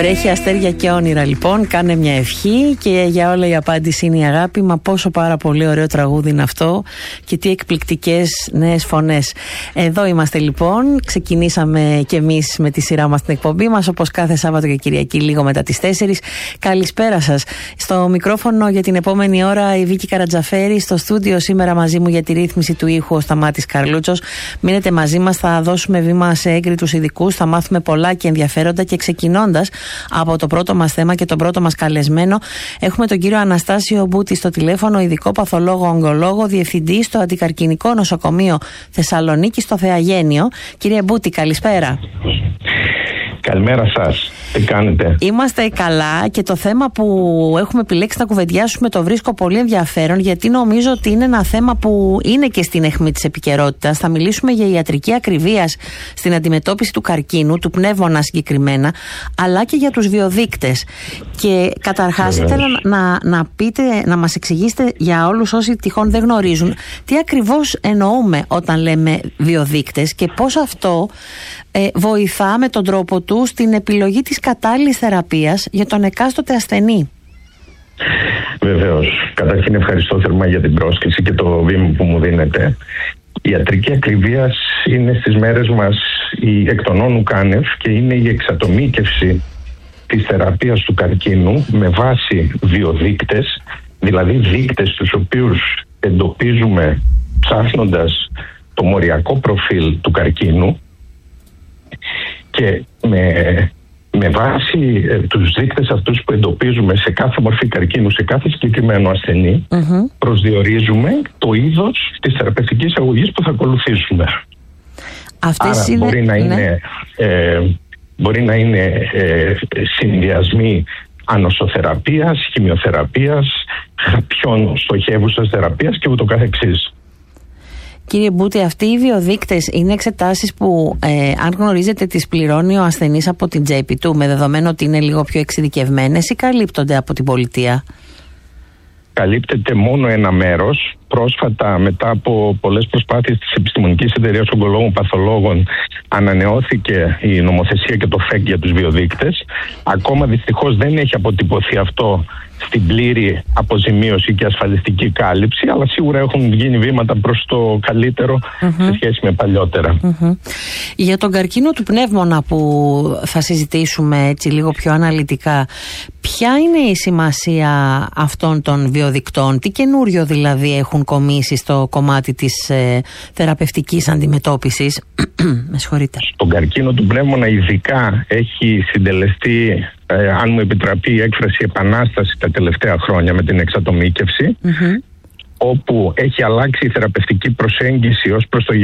Βρέχει αστέρια και όνειρα, λοιπόν. Κάνε μια ευχή και για όλα η απάντηση είναι η αγάπη. Μα πόσο πάρα πολύ ωραίο τραγούδι είναι αυτό και τι εκπληκτικές νέες φωνές. Εδώ είμαστε, λοιπόν. Ξεκινήσαμε κι εμείς με τη σειρά μας την εκπομπή μας, όπως κάθε Σάββατο και Κυριακή, λίγο μετά τις 4. Καλησπέρα σας. Στο μικρόφωνο για την επόμενη ώρα η Βίκη Καρατζαφέρη. Στο στούντιο σήμερα μαζί μου για τη ρύθμιση του ήχου ο Σταμάτης Καρλούτσος. Μείνετε μαζί μας, θα δώσουμε βήμα σε έγκριτους ειδικούς, θα μάθουμε πολλά και ενδιαφέροντα και ξεκινώντας από το πρώτο μας θέμα και τον πρώτο μας καλεσμένο, έχουμε τον κύριο Αναστάσιο Μπούτη στο τηλέφωνο, ειδικό παθολόγο-ογκολόγο, διευθυντή στο Αντικαρκινικό Νοσοκομείο Θεσσαλονίκη στο Θεαγένιο. Κύριε Μπούτη, καλησπέρα. Καλημέρα σας. Τι κάνετε? Είμαστε καλά και το θέμα που έχουμε επιλέξει να κουβεντιάσουμε το βρίσκω πολύ ενδιαφέρον, γιατί νομίζω ότι είναι ένα θέμα που είναι και στην αιχμή της επικαιρότητας. Θα μιλήσουμε για ιατρική ακριβίας στην αντιμετώπιση του καρκίνου, του πνεύμονα συγκεκριμένα, αλλά και για τους βιοδείκτες. Και καταρχάς ήθελα να πείτε, να μας εξηγήσετε για όλους όσοι τυχόν δεν γνωρίζουν, τι ακριβώς εννοούμε όταν λέμε βιοδείκτες και πώς αυτό βοηθά με τον τρόπο του στην επιλογή της κατάλληλης θεραπείας για τον εκάστοτε ασθενή. Βεβαίως. Καταρχήν ευχαριστώ θερμά για την πρόσκληση και το βήμα που μου δίνετε. Η ιατρική ακριβίας είναι στις μέρες μας η εκ των όνου κάνευ και είναι η εξατομίκευση της θεραπείας του καρκίνου με βάση βιοδείκτες, δηλαδή δείκτες τους οποίους εντοπίζουμε ψάχνοντας το μοριακό προφίλ του καρκίνου και με βάση τους δείκτες αυτούς που εντοπίζουμε σε κάθε μορφή καρκίνου, σε κάθε συγκεκριμένο ασθενή, προσδιορίζουμε το είδος της θεραπευτικής αγωγής που θα ακολουθήσουμε. Αυτές άρα μπορεί να είναι συνδυασμοί ανοσοθεραπείας, χημειοθεραπείας, χαπιών στοχεύουσας θεραπείας και ούτω καθεξής. Κύριε Μπούτη, αυτοί οι βιοδείκτες είναι εξετάσεις που αν γνωρίζετε τις πληρώνει ο ασθενής από την τσέπη του, με δεδομένο ότι είναι λίγο πιο εξειδικευμένες, ή καλύπτονται από την πολιτεία? Καλύπτεται μόνο ένα μέρος. Πρόσφατα, μετά από πολλές προσπάθειες της Επιστημονικής Εταιρείας Ογκολόγων Παθολόγων, ανανεώθηκε η νομοθεσία και το ΦΕΚ για τους βιοδείκτες. Ακόμα δυστυχώς δεν έχει αποτυπωθεί αυτό στην πλήρη αποζημίωση και ασφαλιστική κάλυψη, αλλά σίγουρα έχουν γίνει βήματα προς το καλύτερο σε σχέση με παλιότερα. Για τον καρκίνο του πνεύμονα που θα συζητήσουμε έτσι λίγο πιο αναλυτικά, ποια είναι η σημασία αυτών των βιοδικτών, τι καινούριο δηλαδή έχουν κομίσει στο κομμάτι της θεραπευτικής αντιμετώπισης? Με συγχωρείτε. Στον καρκίνο του πνεύμονα ειδικά έχει συντελεστεί, αν μου επιτραπεί η έκφραση, επανάσταση τα τελευταία χρόνια με την εξατομίκευση, όπου έχει αλλάξει η θεραπευτική προσέγγιση ως προς το